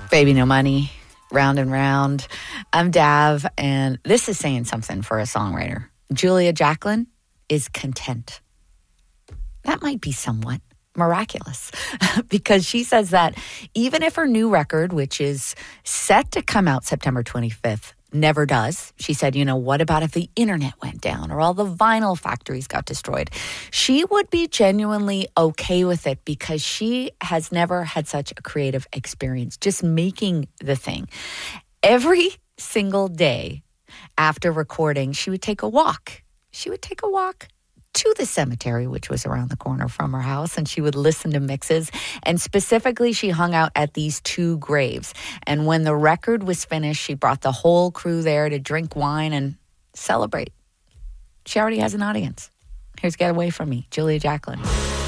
Baby No Money, Round and Round. I'm Dav, and this is saying something for a songwriter. Julia Jacklin is content. That might be somewhat miraculous because she says that even if her new record, which is set to come out September 25th, never does. She said, what about if the internet went down or all the vinyl factories got destroyed? She would be genuinely okay with it because she has never had such a creative experience just making the thing. Every single day after recording, she would take a walk. She would take a walk to the cemetery, which was around the corner from her house, and she would listen to mixes. And specifically, she hung out at these two graves. And when the record was finished, she brought the whole crew there to drink wine and celebrate. She already has an audience. Here's Get Away From Me, Julia Jacklin.